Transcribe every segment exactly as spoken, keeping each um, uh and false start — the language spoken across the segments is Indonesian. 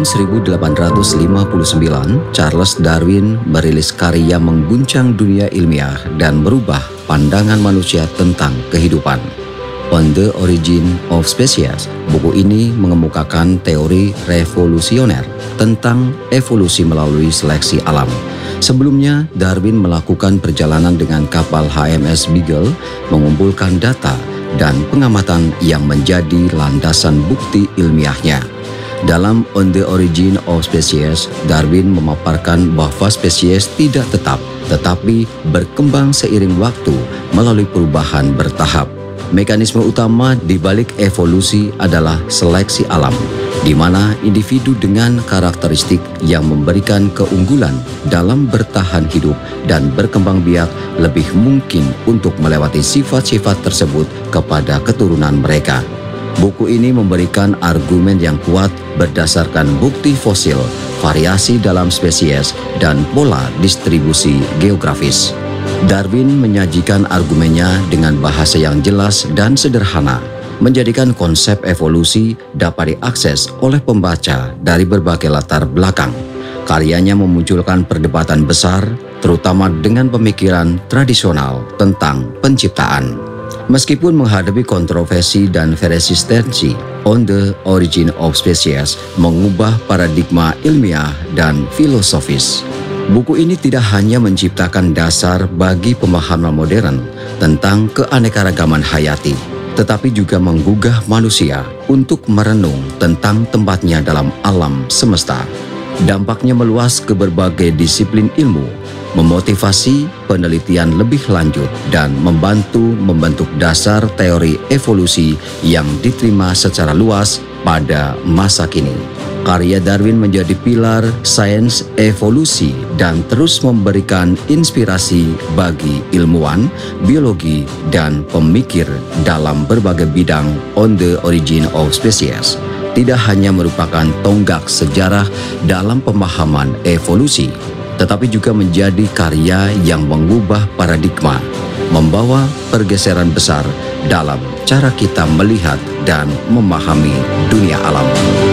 seribu delapan ratus lima puluh sembilan, Charles Darwin merilis karya mengguncang dunia ilmiah dan merubah pandangan manusia tentang kehidupan. On the Origin of Species, buku ini mengemukakan teori revolusioner tentang evolusi melalui seleksi alam. Sebelumnya, Darwin melakukan perjalanan dengan kapal H M S Beagle, mengumpulkan data dan pengamatan yang menjadi landasan bukti ilmiahnya. Dalam On the Origin of Species, Darwin memaparkan bahwa spesies tidak tetap, tetapi berkembang seiring waktu melalui perubahan bertahap. Mekanisme utama di balik evolusi adalah seleksi alam, di mana individu dengan karakteristik yang memberikan keunggulan dalam bertahan hidup dan berkembang biak lebih mungkin untuk melewati sifat-sifat tersebut kepada keturunan mereka. Buku ini memberikan argumen yang kuat berdasarkan bukti fosil, variasi dalam spesies, dan pola distribusi geografis. Darwin menyajikan argumennya dengan bahasa yang jelas dan sederhana, menjadikan konsep evolusi dapat diakses oleh pembaca dari berbagai latar belakang. Karyanya memunculkan perdebatan besar, terutama dengan pemikiran tradisional tentang penciptaan. Meskipun menghadapi kontroversi dan resistensi, On the Origin of Species mengubah paradigma ilmiah dan filosofis. Buku ini tidak hanya menciptakan dasar bagi pemahaman modern tentang keanekaragaman hayati, tetapi juga menggugah manusia untuk merenung tentang tempatnya dalam alam semesta. Dampaknya meluas ke berbagai disiplin ilmu, memotivasi penelitian lebih lanjut, dan membantu membentuk dasar teori evolusi yang diterima secara luas pada masa kini. Karya Darwin menjadi pilar sains evolusi dan terus memberikan inspirasi bagi ilmuwan, biologi, dan pemikir dalam berbagai bidang. On the Origin of Species tidak hanya merupakan tonggak sejarah dalam pemahaman evolusi, tetapi juga menjadi karya yang mengubah paradigma, membawa pergeseran besar dalam cara kita melihat dan memahami dunia alam.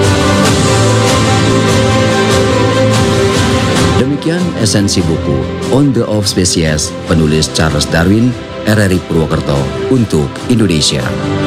Demikian esensi buku On the of Species, penulis Charles Darwin, R R I Purwokerto untuk Indonesia.